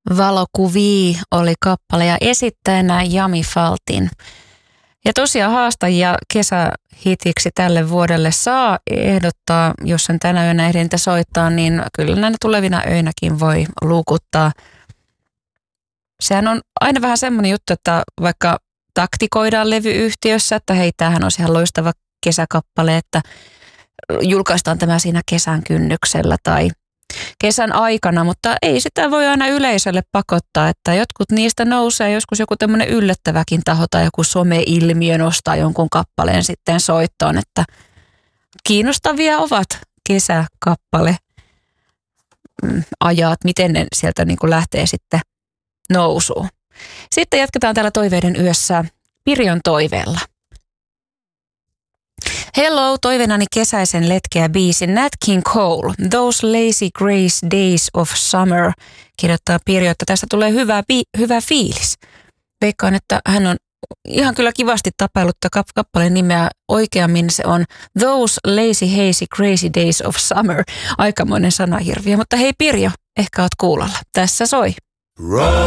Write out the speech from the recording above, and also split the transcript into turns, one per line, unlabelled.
Valokuvia oli kappale ja esittäjänä Jami Faltin. Ja tosiaan haastajia kesähitiksi tälle vuodelle saa ehdottaa, jos sen tänä yönä ehdi niitä soittaa, niin kyllä näinä tulevina öinäkin voi luukuttaa. Sehän on aina vähän semmoinen juttu, että vaikka taktikoidaan levyyhtiössä, että hei, tämähän on ihan loistava kesäkappale, että julkaistaan tämä siinä kesän kynnyksellä tai kesän aikana, mutta ei sitä voi aina yleisölle pakottaa, että jotkut niistä nousee, joskus joku tämmöinen yllättäväkin taho tai joku some-ilmiö nostaa jonkun kappaleen sitten soittoon, että kiinnostavia ovat kesäkappale ajat, miten ne sieltä niin kuin lähtee sitten nousuun. Sitten jatketaan täällä Toiveiden yössä Pirjon toiveella. Hello, toiveenani kesäisen letkeä biisin Nat King Cole, Those Lazy Grace Days of Summer, kirjoittaa Pirjo, että tästä tulee hyvä fiilis. Veikkaan, että hän on ihan kyllä kivasti tapaillut kappaleen nimeä. Oikeammin se on Those Lazy Hazy Crazy Days of Summer. Aikamoinen sanahirviö, mutta hei Pirjo, ehkä oot kuulolla. Tässä soi.